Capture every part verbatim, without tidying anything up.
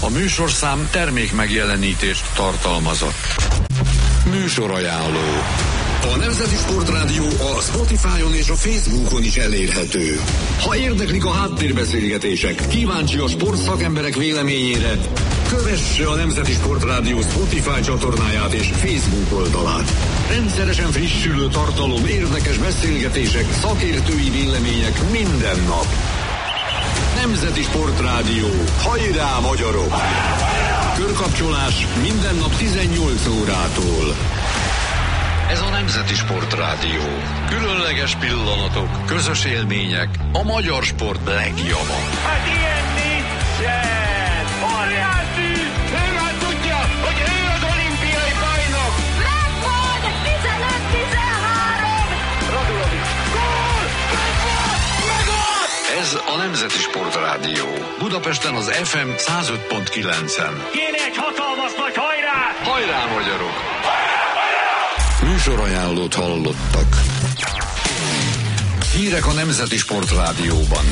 A műsorszám termék megjelenítést tartalmazott. Műsorajánló. A Nemzeti Sportrádió a Spotify-on és a Facebookon is elérhető. Ha érdeklik a háttérbeszélgetések, kíváncsi a sportszakemberek véleményére, kövesse a Nemzeti Sportrádió Spotify csatornáját és Facebook oldalát. Rendszeresen frissülő tartalom, érdekes beszélgetések, szakértői vélemények minden nap. Nemzeti Sportrádió. Hajrá, magyarok! Körkapcsolás minden nap tizennyolc órától. Ez a Nemzeti Sportrádió. Különleges pillanatok, közös élmények, a magyar sport legjava. Hát ilyen nincsen! Óriási! Ő már tudja, hogy ő az olimpiai bajnok! Megvan! tizenöt tizenhárom! Radulowicz! Gól! Megvan! Megvan! Ez a Nemzeti Sportrádió. Budapesten az ef em száz öt pont kilencen. Kéne egy hatalmas nagy hajrá! Hajrá, magyarok! Műsorajánlót hallottak. Hírek a Nemzeti Sportrádióban.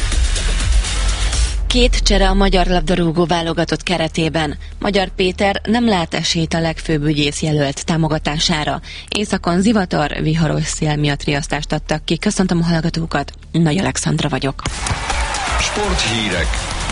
Két csere a magyar labdarúgó válogatott keretében. Magyar Péter nem lát esélyt a legfőbb ügyész jelölt támogatására. Északon zivatar, viharos szél miatt riasztást adtak ki. Köszöntöm a hallgatókat, Nagy Alexandra vagyok. Sporthírek.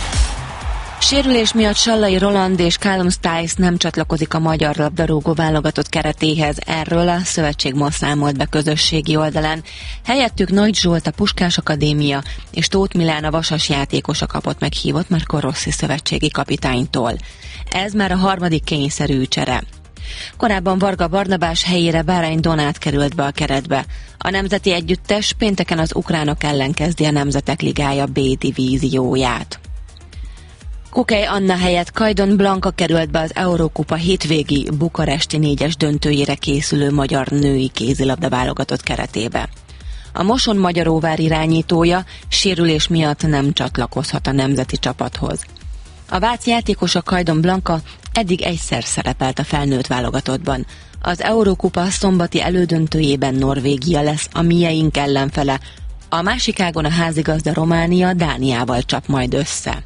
Sérülés miatt Sallai Roland és Callum Stiles nem csatlakozik a magyar labdarúgó válogatott keretéhez. Erről a szövetség ma számolt be közösségi oldalán. Helyettük Nagy Zsolt a Puskás Akadémia és Tóth Milán a Vasas játékosa kapott meghívott Marco Rossi szövetségi kapitánytól. Ez már a harmadik kényszerű csere. Korábban Varga Barnabás helyére Bárány Donát került be a keretbe. A nemzeti együttes pénteken az ukránok ellen kezdi a Nemzetek Ligája B divízióját. Kukej Anna helyett Kajdon Blanka került be az Eurókupa hétvégi bukaresti négyes döntőjére készülő magyar női kézilabda válogatott keretébe. A Moson Magyaróvár irányítója sérülés miatt nem csatlakozhat a nemzeti csapathoz. A vác játékosa Kajdon Blanka eddig egyszer szerepelt a felnőtt válogatottban. Az Eurókupa szombati elődöntőjében Norvégia lesz a mieink ellenfele, a másik ágon a házigazda Románia Dániával csap majd össze.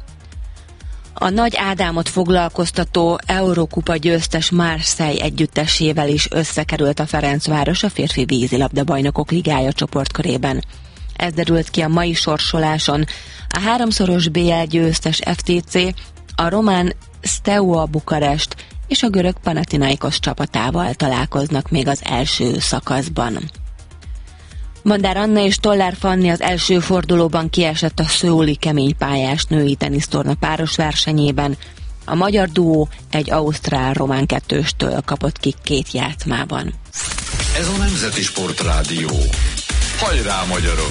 A Nagy Ádámot foglalkoztató Eurókupa győztes Marseille együttesével is összekerült a Ferencváros a férfi vízilabda bajnokok ligája csoportkörében. Ez derült ki a mai sorsoláson. A háromszoros bé el győztes ef té cé, a román Steaua Bukarest és a görög Panathinaikos csapatával találkoznak még az első szakaszban. Mandár Anna és Tollár Fanni az első fordulóban kiesett a szöuli keménypályás női tenisztorna páros versenyében. A magyar duó egy ausztrál-román kettőstől kapott ki két játszmában. Ez a Nemzeti Sportrádió. Hajrá, magyarok!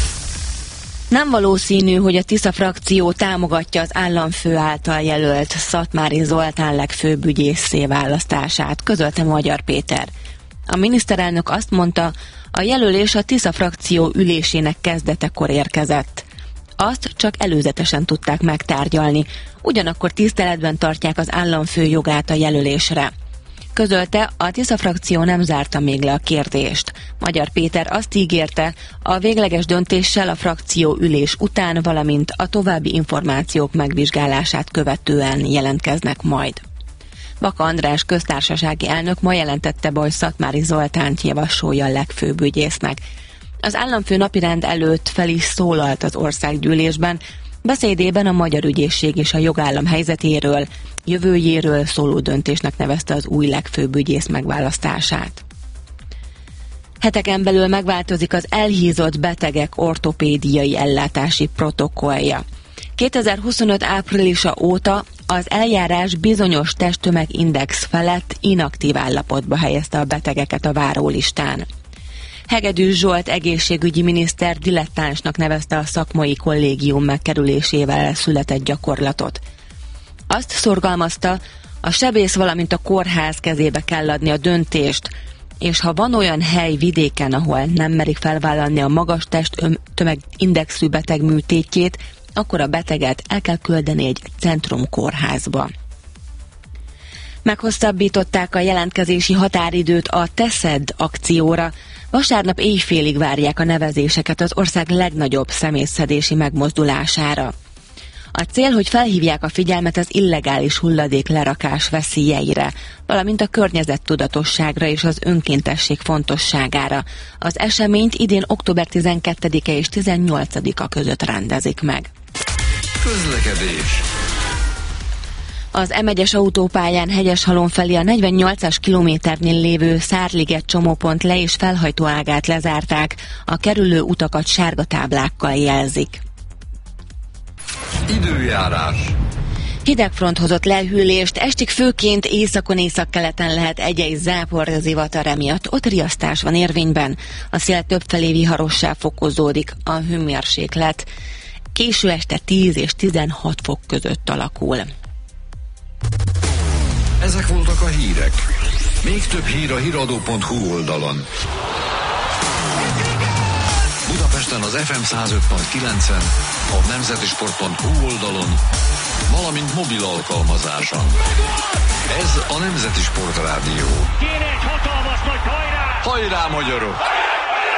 Nem valószínű, hogy a Tisza frakció támogatja az államfő által jelölt Szatmári Zoltán legfőbb ügyésszé választását, közölte Magyar Péter. A miniszterelnök azt mondta, a jelölés a Tisza frakció ülésének kezdetekor érkezett. Azt csak előzetesen tudták megtárgyalni, ugyanakkor tiszteletben tartják az államfő jogát a jelölésre. Közölte, a Tisza frakció nem zárta még le a kérdést. Magyar Péter azt ígérte, a végleges döntéssel a frakció ülés után, valamint a további információk megvizsgálását követően jelentkeznek majd. Baka András köztársasági elnök ma jelentette be, hogy Szatmári Zoltánt javasolja a legfőbb ügyésznek. Az államfő napirend előtt fel is szólalt az országgyűlésben, beszédében a magyar ügyészség és a jogállam helyzetéről, jövőjéről szóló döntésnek nevezte az új legfőbb ügyész megválasztását. Heteken belül megváltozik az elhízott betegek ortopédiai ellátási protokollja. kétezer-huszonöt áprilisa óta az eljárás bizonyos testtömegindex felett inaktív állapotba helyezte a betegeket a várólistán. Hegedűs Zsolt egészségügyi miniszter dilettánsnak nevezte a szakmai kollégium megkerülésével született gyakorlatot. Azt szorgalmazta, a sebész, valamint a kórház kezébe kell adni a döntést, és ha van olyan hely vidéken, ahol nem merik felvállalni a magas testtömegindexű beteg műtétjét, akkor a beteget el kell küldeni egy centrumkórházba. Meghosszabbították a jelentkezési határidőt a Teszed akcióra. Vasárnap éjfélig várják a nevezéseket az ország legnagyobb személyszedési megmozdulására. A cél, hogy felhívják a figyelmet az illegális hulladék lerakás veszélyeire, valamint a környezettudatosságra és az önkéntesség fontosságára. Az eseményt idén október tizenkettedike és tizennyolcadika között rendezik meg. Közlekedés. Az em egyes autópályán Hegyeshalom felé a negyvennyolcas kilométernél lévő Szárliget csomópont le- és felhajtóágát lezárták, a kerülő utakat sárga táblákkal jelzik. Időjárás. Hidegfront hozott lehűlést, estig főként északon északkeleten lehet egy-egy zápor zivatar emiatt. Ott riasztás van érvényben, a szél többfelé viharossá fokozódik, a hőmérséklet késő este tíz és tizenhat fok között alakul. Ezek voltak a hírek. Még több hír a híradó pont hu oldalon. Budapesten az ef em száz öt pont kilencen, a nemzetisport pont hu oldalon, valamint mobil alkalmazáson. Ez a Nemzeti Sport Rádió. Kéne egy hatalmas nagy hajrá! Hajrá, magyarok!